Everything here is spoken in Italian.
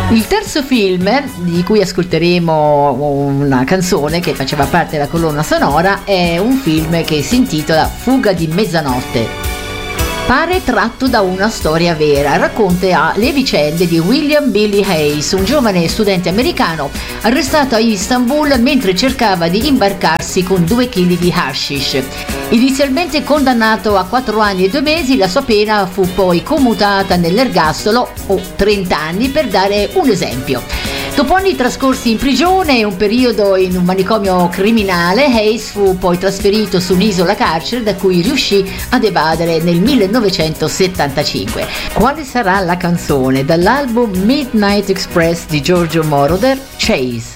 Il terzo film, di cui ascolteremo una canzone che faceva parte della colonna sonora, è un film che si intitola Fuga di mezzanotte. Pare tratto da una storia vera, racconta le vicende di William Billy Hayes, un giovane studente americano arrestato a Istanbul mentre cercava di imbarcarsi con 2 kg di hashish. Inizialmente condannato a 4 anni e 2 mesi, la sua pena fu poi commutata nell'ergastolo, o 30 anni per dare un esempio. Dopo anni trascorsi in prigione e un periodo in un manicomio criminale, Hayes fu poi trasferito su un'isola carcere da cui riuscì ad evadere nel 1975. Quale sarà la canzone dall'album Midnight Express di Giorgio Moroder? Chase.